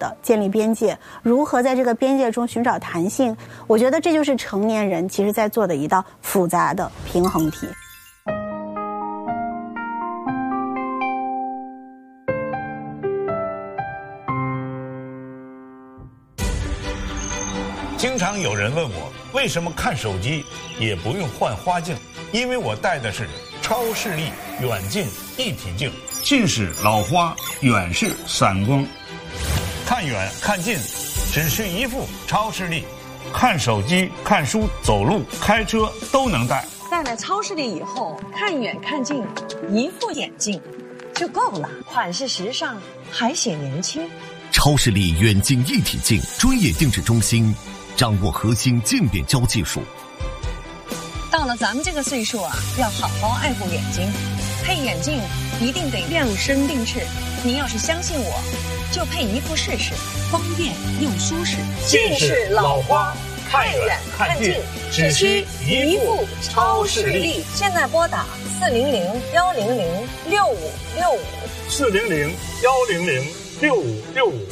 的建立边界，如何在这个边界中寻找弹性，我觉得这就是成年人其实在做的一道复杂的平衡题。 经常有人问我，为什么看手机也不用换花镜？因为我戴的是超视力远近一体镜，近视老花，远视散光，看远看近只需一副超视力，看手机、看书、走路、开车都能戴。 戴了超视力以后，看远看近，一副眼镜就够了，款式时尚，还显年轻。 超视力远近一体镜专业定制中心，掌握核心渐变焦技术。 到了咱们这个岁数啊，要好好爱护眼睛，配眼镜一定得量身定制。您要是相信我，就配一副试试，方便又舒适。 近视老花，看远看近，只需一副超视力。 现在拨打 400-100-6565，400-100-6565。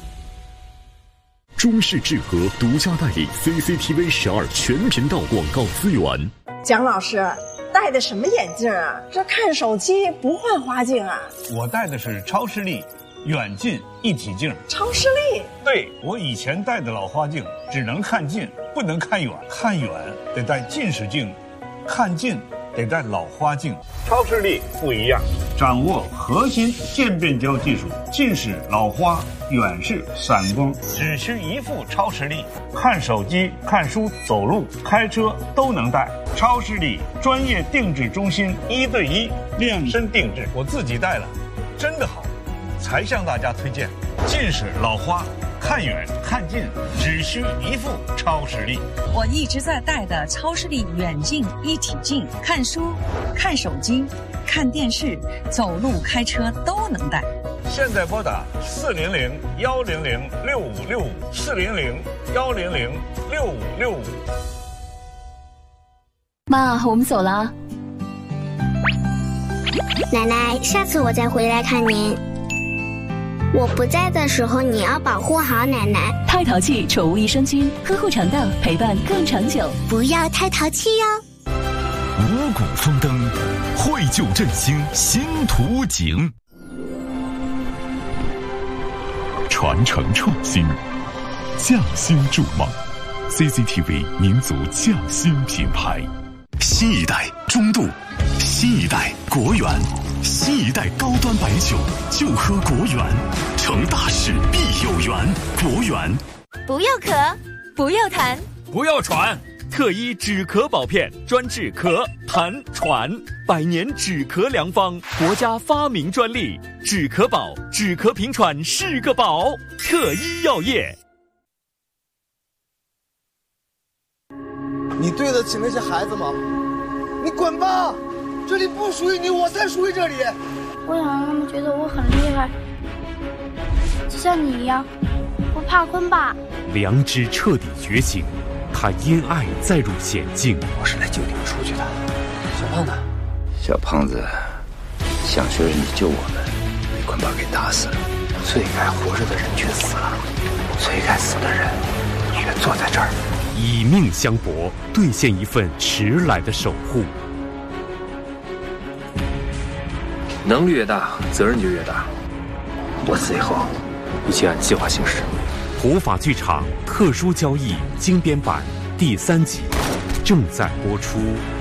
中视智和独家代理 CCTV 12全频道广告资源。 蒋老师戴的什么眼镜啊？这看手机不换花镜啊？ 我戴的是超视力远近一体镜。 超视力？ 对，我以前戴的老花镜只能看近，不能看远，看远得戴近视镜，看近得戴老花镜。超视力不一样，掌握核心渐变焦技术，近视老花，远视散光，只需一副超视力，看手机、看书、走路、开车都能戴。超视力专业定制中心，1对1量身定制，我自己戴了，真的好，才向大家推荐。近视老花，看远看近只需一副超视力。 我一直在戴的超视力远近一体镜，看书、看手机、看电视、走路、开车都能戴。 现在拨打400-100-6565，400-100-6565。 妈，我们走了。 奶奶，下次我再回来看您。我不在的时候，你要保护好奶奶。 太淘气宠物益生菌，呵护肠道，陪伴更长久。 不要太淘气哟。 五谷丰登，绘就振兴新图景。传承创新，匠心筑梦。CCTV 民族匠心品牌。新一代中度，新一代国源，新一代高端白酒就喝国源，成大事必有缘。国源。 不要咳，不要痰， 不要喘。特一止咳宝片，专治咳、痰、喘，100年止咳良方，国家发明专利。止咳宝，止咳平喘是个宝。特一药业。 你对得起那些孩子吗？你滚吧！这里不属于你，我才属于这里。 我想让他们觉得我很厉害，就像你一样，不怕坤爸。 良知彻底觉醒，他因爱再入险境。 我是来救你们出去的。小胖子， 小胖子，想学着你救我们，被坤爸给打死了。 最该活着的人却死了，最该死的人却坐在这儿。 以命相搏，兑现一份迟来的守护。 能力越大，责任就越大。我死以后，一切按计划行事。 普法剧场特殊交易精编版第3集正在播出。